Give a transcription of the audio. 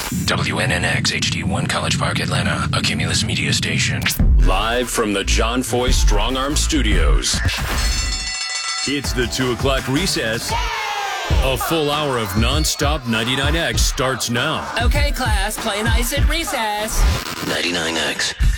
WNNX HD1 College Park, Atlanta, a Cumulus Media station. Live from the John Foy Strong Arm Studios. It's the 2 o'clock recess. A full hour of non-stop 99X starts now. Okay, class, play nice at recess. 99X.